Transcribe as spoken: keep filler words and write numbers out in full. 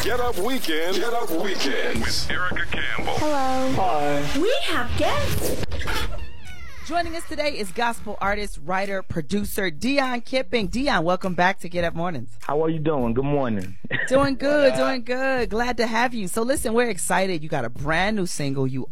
Get Up Weekend. Get Up Weekend with Erica Campbell. Hello. Hi. We have guests. Joining us today is gospel artist, writer, producer Dion Kipping. Dion, welcome back to Get Up Mornings. How are you doing? Good morning. Doing good, doing good. Glad to have you. So listen, we're excited. You got a brand new single. You